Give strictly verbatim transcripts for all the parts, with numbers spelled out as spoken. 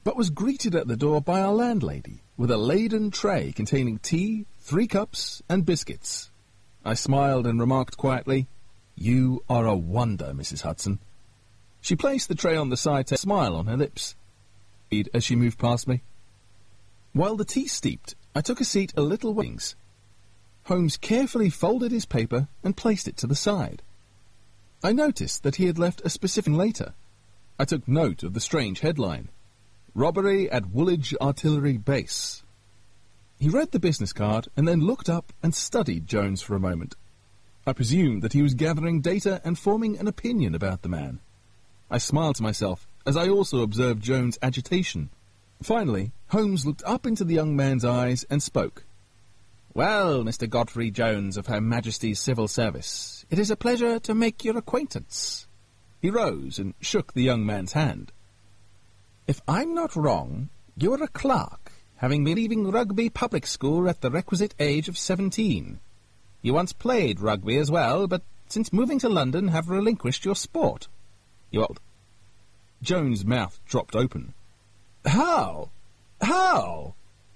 but was greeted at the door by our landlady with a laden tray containing tea, three cups, and biscuits. I smiled and remarked quietly, "You are a wonder, Missus Hudson." She placed the tray on the side table, a smile on her lips, as she moved past me. While the tea steeped, I took a seat a little wings. Holmes carefully folded his paper and placed it to the side. I noticed that he had left a specific later. I took note of the strange headline, "Robbery at Woolwich Artillery Base." He read the business card and then looked up and studied Jones for a moment. I presumed that he was gathering data and forming an opinion about the man. I smiled to myself as I also observed Jones' agitation. Finally, Holmes looked up into the young man's eyes and spoke. "Well, Mister Godfrey Jones of Her Majesty's Civil Service, it is a pleasure to make your acquaintance." He rose and shook the young man's hand. "If I'm not wrong, you're a clerk, having been leaving Rugby Public School at the requisite age of seventeen. You once played rugby as well, but since moving to London have relinquished your sport. You old..." Jones' mouth dropped open. "How? How?"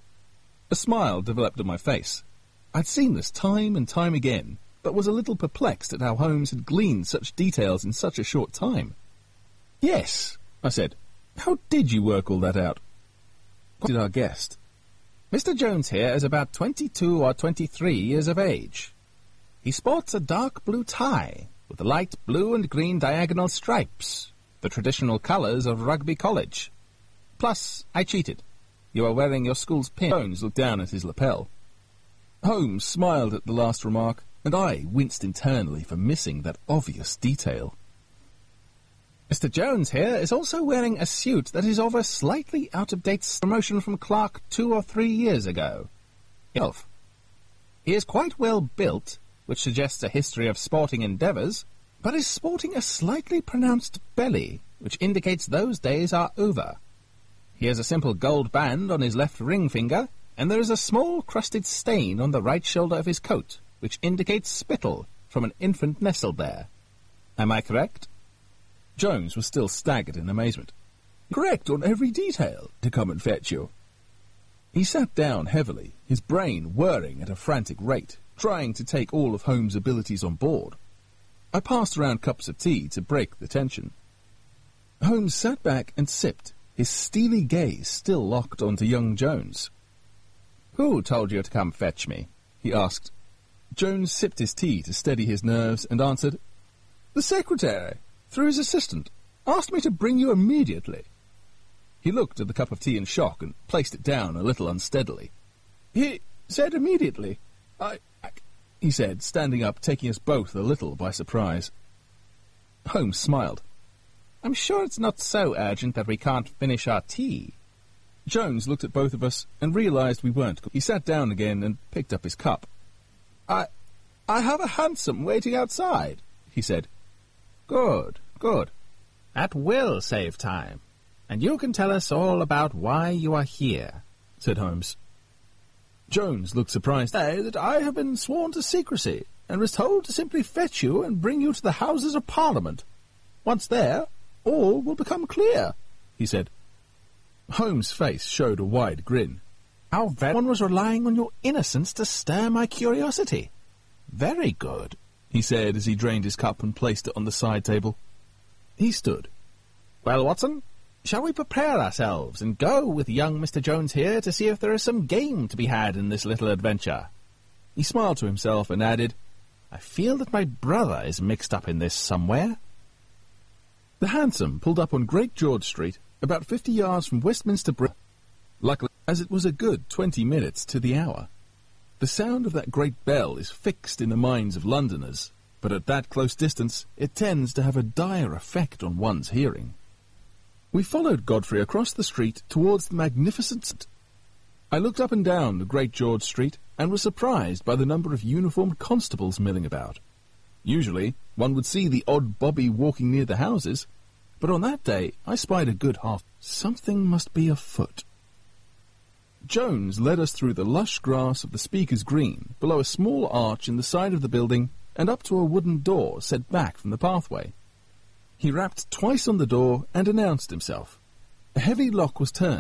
A smile developed on my face. I'd seen this time and time again, but was a little perplexed at how Holmes had gleaned such details in such a short time. "Yes," I said. "How did you work all that out?" What did our guest? "Mister Jones here is about twenty-two or twenty-three years of age. He sports a dark blue tie with light blue and green diagonal stripes, the traditional colours of Rugby College. Plus, I cheated. You are wearing your school's pin." Jones looked down at his lapel. Holmes smiled at the last remark, and I winced internally for missing that obvious detail. "Mister Jones here is also wearing a suit that is of a slightly out-of-date promotion from Clark two or three years ago. Elf. He is quite well built, which suggests a history of sporting endeavours, but is sporting a slightly pronounced belly, which indicates those days are over. He has a simple gold band on his left ring finger, and there is a small crusted stain on the right shoulder of his coat, which indicates spittle from an infant nestled there. Am I correct?" Jones was still staggered in amazement. "Correct on every detail, to come and fetch you." He sat down heavily, his brain whirring at a frantic rate, trying to take all of Holmes' abilities on board. I passed around cups of tea to break the tension. Holmes sat back and sipped, his steely gaze still locked onto young Jones. "Who told you to come fetch me?" he asked. Jones sipped his tea to steady his nerves and answered, "The secretary, through his assistant, asked me to bring you immediately." He looked at the cup of tea in shock and placed it down a little unsteadily. "He said immediately. I, I," he said, standing up, taking us both a little by surprise. Holmes smiled. "I'm sure it's not so urgent that we can't finish our tea." Jones looked at both of us and realized we weren't. He sat down again and picked up his cup. I, I have a hansom waiting outside," he said. "Good, good. That will save time. And you can tell us all about why you are here," said Holmes. Jones looked surprised. "Say that I have been sworn to secrecy, and was told to simply fetch you and bring you to the Houses of Parliament. Once there, all will become clear," he said. Holmes' face showed a wide grin. "How very one was relying on your innocence to stir my curiosity. Very good," he said as he drained his cup and placed it on the side table. He stood. "Well, Watson, shall we prepare ourselves and go with young Mister Jones here to see if there is some game to be had in this little adventure?" He smiled to himself and added, "I feel that my brother is mixed up in this somewhere." The hansom pulled up on Great George Street, about fifty yards from Westminster Bridge, luckily, as it was a good twenty minutes to the hour. The sound of that great bell is fixed in the minds of Londoners, but at that close distance it tends to have a dire effect on one's hearing. We followed Godfrey across the street towards the magnificent... I looked up and down the Great George Street and was surprised by the number of uniformed constables milling about. Usually, one would see the odd bobby walking near the houses, but on that day I spied a good half. Something must be afoot. Jones led us through the lush grass of the Speaker's Green, below a small arch in the side of the building, and up to a wooden door set back from the pathway. He rapped twice on the door and announced himself. A heavy lock was turned.